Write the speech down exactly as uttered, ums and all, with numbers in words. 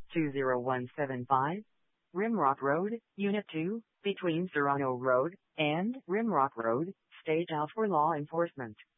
two zero one seven five. Rimrock Road, Unit two, between Serrano Road and Rimrock Road, stage out for law enforcement.